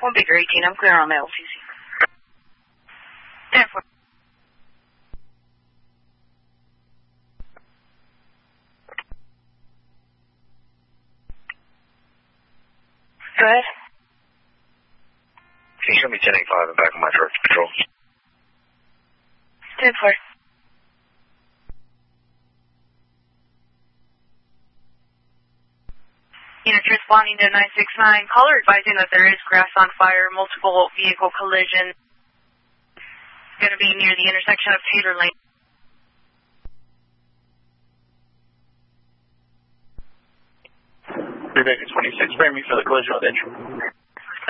1 Baker 18, I'm clear on the LCC. 10-4. Go ahead. Can you show me 1085 in back of my truck patrol? 10-4. Units responding to 969. Caller advising that there is grass on fire, multiple vehicle collision. Going to be near the intersection of Taylor Lane. Rebecca 26, frame me for the collision with entry.